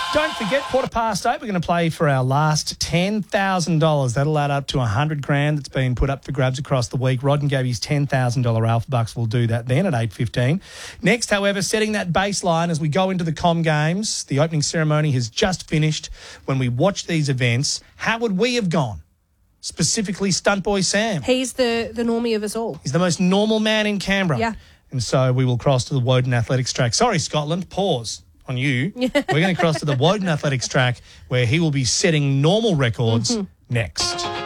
Don't forget, 8:15, we're going to play for our last $10,000. That'll add up to $100,000 that's been put up for grabs across the week. Rod and Gabby's $10,000 Alpha Bucks will do that then at 8:15. Next, however, setting that baseline as we go into the Com Games. The opening ceremony has just finished. When we watch these events, how would we have gone? Specifically, Stunt Boy Sam. He's the normie of us all. He's the most normal man in Canberra. Yeah. And so we will cross to the Woden Athletics track. Sorry, Scotland, pause on you. We're going to cross to the Woden Athletics track where he will be setting normal records next.